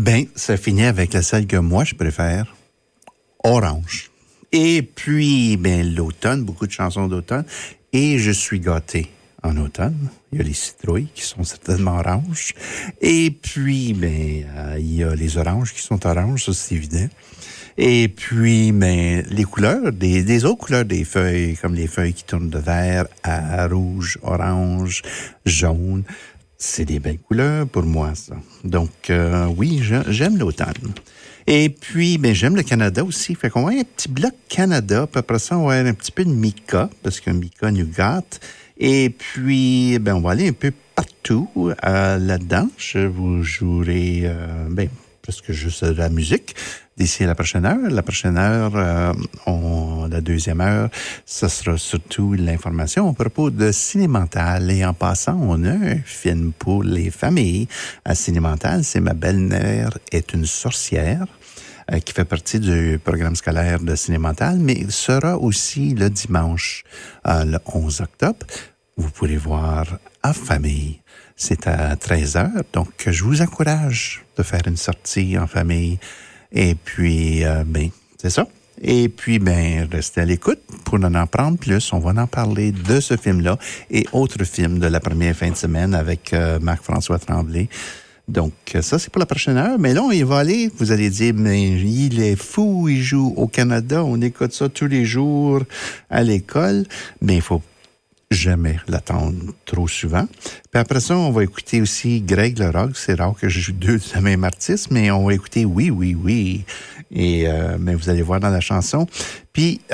Ben, ça finit avec la celle que moi, je préfère, Orange. Et puis, ben, l'automne, beaucoup de chansons d'automne. Et je suis gâté en automne. Il y a les citrouilles qui sont certainement oranges. Et puis, ben, il y a les oranges qui sont oranges, ça c'est évident. Et puis, ben, les couleurs, des autres couleurs des feuilles, comme les feuilles qui tournent de vert à rouge, orange, jaune. C'est des belles couleurs pour moi, ça. Donc, oui, j'aime l'automne. Et puis, ben, j'aime le Canada aussi. Fait qu'on va avoir un petit bloc Canada, puis après ça, on va avoir un petit peu de Mika, parce que Mika Nougat. Et puis, ben, on va aller un peu partout là-dedans. Je vous jouerai, ben, presque juste de la musique d'ici la prochaine heure. La prochaine heure, la deuxième heure, ce sera surtout l'information à propos de Cinémental. Et en passant, on a un film pour les familles à Cinémental. C'est Ma belle-mère est une sorcière, qui fait partie du programme scolaire de Cinémental, mais il sera aussi le dimanche, le 11 octobre. Vous pourrez voir en famille. C'est à 13h, donc je vous encourage de faire une sortie en famille. Et puis, ben, c'est ça. Et puis, ben, restez à l'écoute pour en apprendre plus. On va en parler de ce film-là et autres films de la première fin de semaine avec Marc-François Tremblay. Donc, ça, c'est pour la prochaine heure. Mais là, il va aller, vous allez dire, mais il est fou, il joue au Canada, on écoute ça tous les jours à l'école. Mais il faut jamais l'attendre trop souvent. Puis après ça, on va écouter aussi Greg Lerock. C'est rare que je joue deux de la même artiste, mais on va écouter Oui, oui, oui. Et mais vous allez voir dans la chanson. Puis,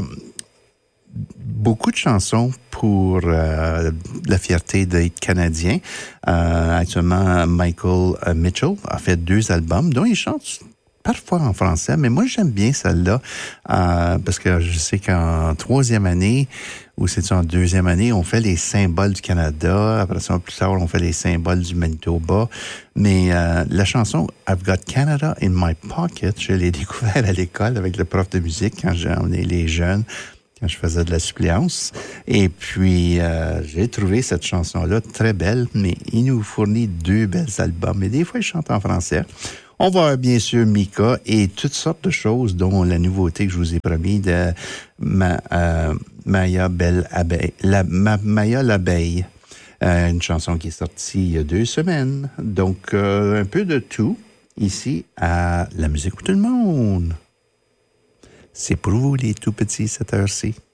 beaucoup de chansons pour la fierté d'être canadien. Actuellement, Michael Mitchell a fait 2 albums dont il chante parfois en français, mais moi, j'aime bien celle-là parce que je sais qu'en 3e année, ou c'est en 2e année, on fait les symboles du Canada. Après ça, plus tard, on fait les symboles du Manitoba. Mais la chanson I've Got Canada in My Pocket, je l'ai découvert à l'école avec le prof de musique quand j'ai emmené les jeunes, quand je faisais de la suppléance. Et puis, j'ai trouvé cette chanson-là très belle, mais il nous fournit 2 belles albums. Et des fois, il chante en français. On va avoir bien sûr Mika et toutes sortes de choses, dont la nouveauté que je vous ai promis de Maya Belle Abeille, Maya l'abeille, une chanson qui est sortie il y a 2 semaines. Donc, un peu de tout ici à La musique pour tout le monde. C'est pour vous les tout petits cette heure-ci.